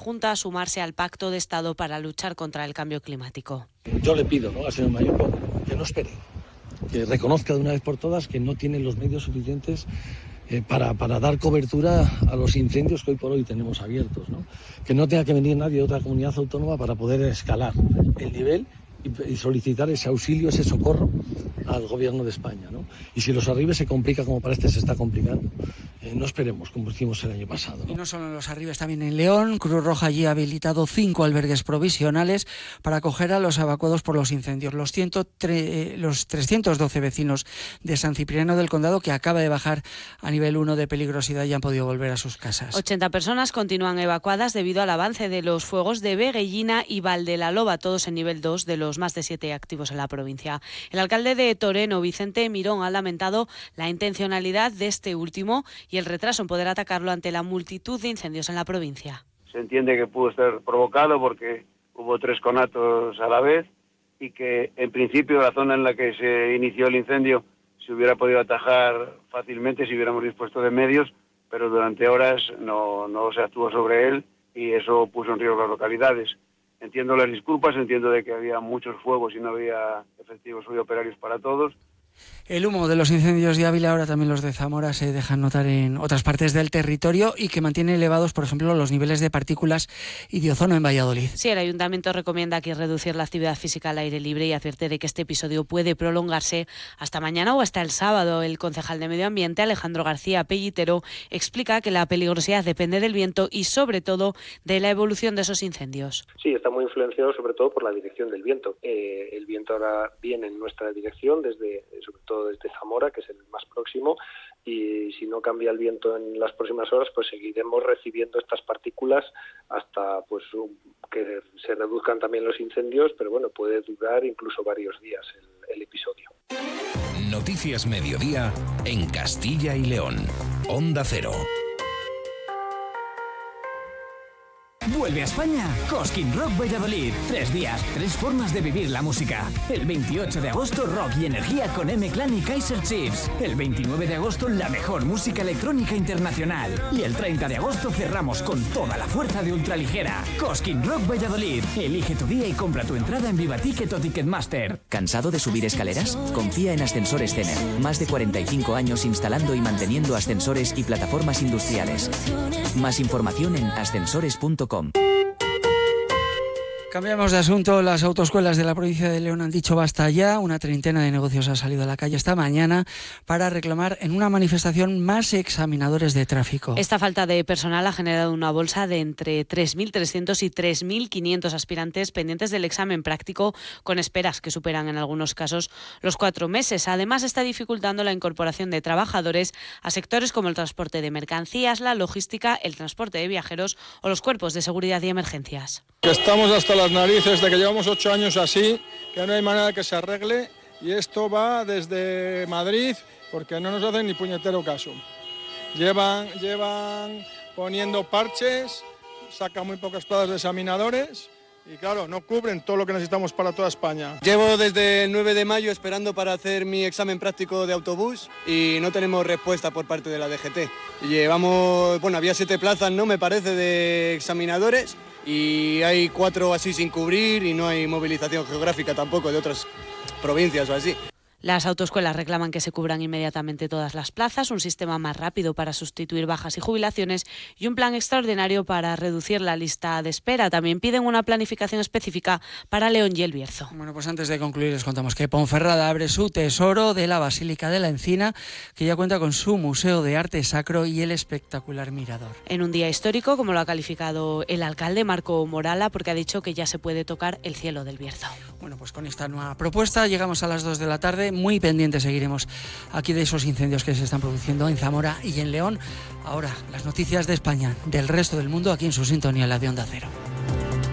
Junta a sumarse al Pacto de Estado para luchar contra el cambio climático. Yo le pido, al señor Mañuco que no espere, que reconozca de una vez por todas que no tiene los medios suficientes para dar cobertura a los incendios que hoy por hoy tenemos abiertos, ¿no? Que no tenga que venir nadie de otra comunidad autónoma para poder escalar el nivel y solicitar ese auxilio, ese socorro al gobierno de España, ¿no? Y si los arribes se complica como parece se está complicando, no esperemos como hicimos el año pasado, ¿no? Y no solo en los arribes, también en León, Cruz Roja allí ha habilitado 5 albergues provisionales para acoger a los evacuados por los incendios. Los 312 vecinos de San Cipriano del Condado, que acaba de bajar a nivel 1 de peligrosidad, ya han podido volver a sus casas. 80 personas continúan evacuadas debido al avance de los fuegos de Veguellina y Valdelaloba, todos en nivel 2 de los más de 7 activos en la provincia. El alcalde de Toreno, Vicente Mirón, ha lamentado la intencionalidad de este último y el retraso en poder atacarlo ante la multitud de incendios en la provincia. Se entiende que pudo estar provocado porque hubo 3 conatos a la vez y que en principio la zona en la que se inició el incendio se hubiera podido atajar fácilmente si hubiéramos dispuesto de medios, pero durante horas no se actuó sobre él y eso puso en riesgo las localidades. Entiendo las disculpas, entiendo de que había muchos fuegos y no había efectivos y operarios para todos. El humo de los incendios de Ávila, ahora también los de Zamora, se dejan notar en otras partes del territorio y que mantiene elevados, por ejemplo, los niveles de partículas y de ozono en Valladolid. Sí, el Ayuntamiento recomienda aquí reducir la actividad física al aire libre y advierte de que este episodio puede prolongarse hasta mañana o hasta el sábado. El concejal de Medio Ambiente, Alejandro García Pellitero, explica que la peligrosidad depende del viento y, sobre todo, de la evolución de esos incendios. Sí, está muy influenciado sobre todo por la dirección del viento. El viento ahora viene en nuestra dirección, sobre todo desde Zamora, que es el más próximo, y si no cambia el viento en las próximas horas, pues seguiremos recibiendo estas partículas hasta que se reduzcan también los incendios, pero bueno, puede durar incluso varios días el episodio. Noticias Mediodía en Castilla y León. Onda Cero. Vuelve a España Cosquín Rock Valladolid. 3 días, 3 formas de vivir la música. El 28 de agosto, rock y energía con M-Clan y Kaiser Chiefs. El 29 de agosto, la mejor música electrónica internacional. Y el 30 de agosto cerramos con toda la fuerza de Ultraligera. Cosquín Rock Valladolid. Elige tu día y compra tu entrada en Vivaticket o Ticketmaster. ¿Cansado de subir escaleras? Confía en Ascensores Cener. Más de 45 años instalando y manteniendo ascensores y plataformas industriales. Más información en ascensores.com. Cambiamos de asunto. Las autoescuelas de la provincia de León han dicho basta ya. Una treintena de negocios ha salido a la calle esta mañana para reclamar en una manifestación más examinadores de tráfico. Esta falta de personal ha generado una bolsa de entre 3.300 y 3.500 aspirantes pendientes del examen práctico, con esperas que superan en algunos casos los 4 meses. Además, está dificultando la incorporación de trabajadores a sectores como el transporte de mercancías, la logística, el transporte de viajeros o los cuerpos de seguridad y emergencias. Estamos hasta las narices de que llevamos 8 años así, que no hay manera de que se arregle, y esto va desde Madrid porque no nos hacen ni puñetero caso. Llevan poniendo parches, sacan muy pocas plazas de examinadores y claro, no cubren todo lo que necesitamos para toda España. Llevo desde el 9 de mayo esperando para hacer mi examen práctico de autobús y no tenemos respuesta por parte de la DGT. Había 7 plazas, ¿no? Me parece, de examinadores, y hay 4 así sin cubrir y no hay movilización geográfica tampoco de otras provincias o así. Las autoescuelas reclaman que se cubran inmediatamente todas las plazas, un sistema más rápido para sustituir bajas y jubilaciones y un plan extraordinario para reducir la lista de espera. También piden una planificación específica para León y El Bierzo. Bueno, pues antes de concluir les contamos que Ponferrada abre su tesoro de la Basílica de la Encina, que ya cuenta con su Museo de Arte Sacro y el espectacular mirador. En un día histórico, como lo ha calificado el alcalde Marco Morala, porque ha dicho que ya se puede tocar el cielo del Bierzo. Bueno, pues con esta nueva propuesta llegamos a las 2 de la tarde. Muy pendientes seguiremos aquí de esos incendios que se están produciendo en Zamora y en León. Ahora, las noticias de España, del resto del mundo, aquí en su sintonía, la de Onda Cero.